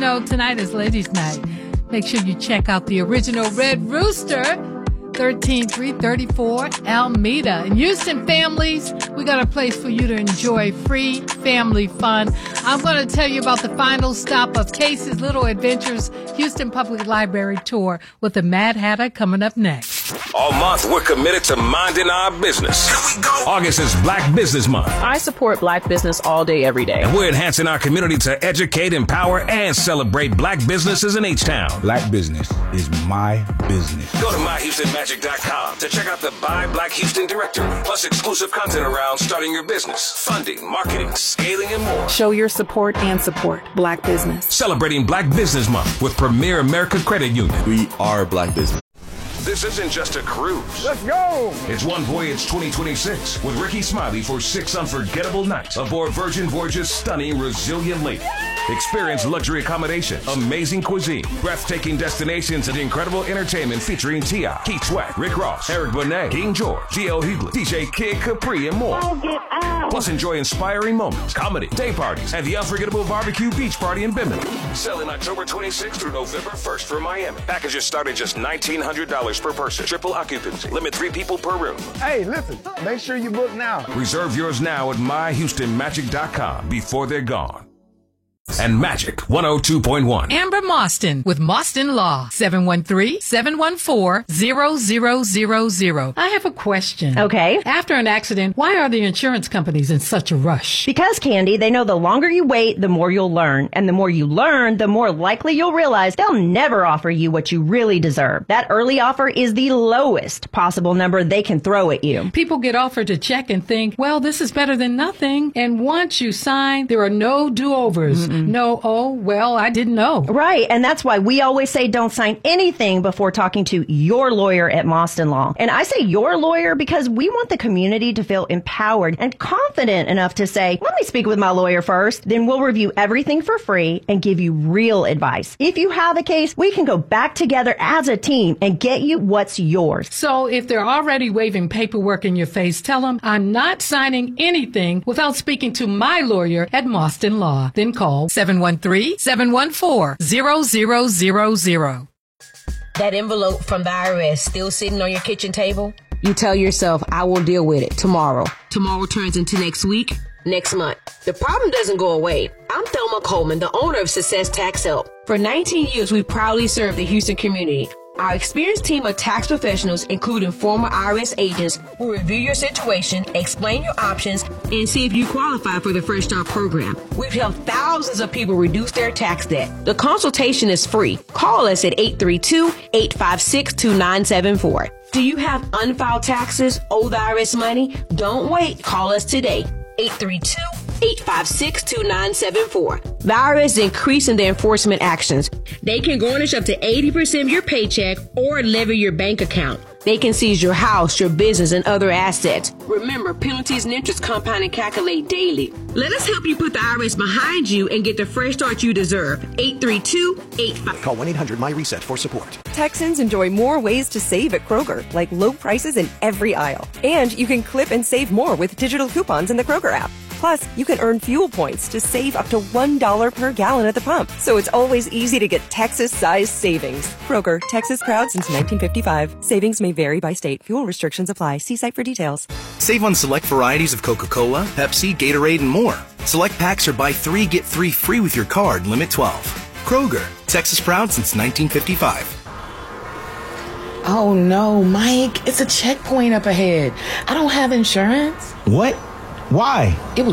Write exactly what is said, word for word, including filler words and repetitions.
know, tonight is ladies' night. Make sure you check out the original Red Rooster, thirteen three thirty-four Alameda. In Houston, families, we got a place for you to enjoy free family fun. I'm going to tell you about the final stop of Casey's Little Adventures Houston Public Library Tour with the Mad Hatter coming up next. All month, we're committed to minding our business. Here we go. August is Black Business Month. I support black business all day, every day. And we're enhancing our community to educate, empower, and celebrate black businesses in H-Town. Black business is my business. Go to my houston magic dot com to check out the Buy Black Houston directory, plus exclusive content around starting your business, funding, marketing, scaling, and more. Show your support and support black business. Celebrating Black Business Month with Premier America Credit Union. We are black business. This isn't just a cruise. Let's go! It's One Voyage twenty twenty-six with Ricky Smiley for six unforgettable nights aboard Virgin Voyage's stunning Resilient Lady. Experience luxury accommodation, amazing cuisine, breathtaking destinations, and incredible entertainment featuring T I, Keith Sweat, Rick Ross, Eric Benet, King George, D L Hughley, D J Kid Capri, and more. Oh, get out. Plus, enjoy inspiring moments, comedy, day parties, and the unforgettable barbecue beach party in Bimini. Selling October twenty-sixth through November first for Miami. Packages start at just nineteen hundred dollars per person. Triple occupancy. Limit three people per room. Hey, listen, make sure you book now. Reserve yours now at my houston magic dot com before they're gone. And Magic one oh two point one. Amber Mostyn with Mostyn Law, seven one three, seven one four, zero zero zero zero. I have a question. Okay. After an accident, why are the insurance companies in such a rush? Because, Candy, they know the longer you wait, the more you'll learn. And the more you learn, the more likely you'll realize they'll never offer you what you really deserve. That early offer is the lowest possible number they can throw at you. People get offered a check and think, well, this is better than nothing. And once you sign, there are no do-overs. Mm-mm. No, oh, well, I didn't know. Right, and that's why we always say don't sign anything before talking to your lawyer at Mostyn Law. And I say your lawyer because we want the community to feel empowered and confident enough to say, let me speak with my lawyer first, then we'll review everything for free and give you real advice. If you have a case, we can go back together as a team and get you what's yours. So if they're already waving paperwork in your face, tell them I'm not signing anything without speaking to my lawyer at Mostyn Law. Then call seven one three, seven one four, zero zero zero zero. That envelope from the I R S still sitting on your kitchen table? You tell yourself, I will deal with it tomorrow. Tomorrow turns into next week, next month. The problem doesn't go away. I'm Thelma Coleman, the owner of Success Tax Help. For nineteen years, we proudly served the Houston community. Our experienced team of tax professionals, including former I R S agents, will review your situation, explain your options, and see if you qualify for the Fresh Start program. We've helped thousands of people reduce their tax debt. The consultation is free. Call us at eight three two, eight five six, two nine seven four. Do you have unfiled taxes, owe the I R S money? Don't wait. Call us today. eight three two, eight five six, two nine seven four. The I R S is increasing their enforcement actions. They can garnish up to eighty percent of your paycheck or levy your bank account. They can seize your house, your business, and other assets. Remember, penalties and interest compound and calculate daily. Let us help you put the I R S behind you and get the fresh start you deserve. eight three two, eight five. Call one eight hundred my reset for support. Texans enjoy more ways to save at Kroger, like low prices in every aisle. And you can clip and save more with digital coupons in the Kroger app. Plus, you can earn fuel points to save up to one dollar per gallon at the pump. So it's always easy to get Texas-sized savings. Kroger, Texas proud since nineteen fifty-five. Savings may vary by state. Fuel restrictions apply. See site for details. Save on select varieties of Coca-Cola, Pepsi, Gatorade, and more. Select packs are buy three, get three free with your card, limit twelve. Kroger, Texas proud since nineteen fifty-five. Oh no, Mike, it's a checkpoint up ahead. I don't have insurance. What? Why? It was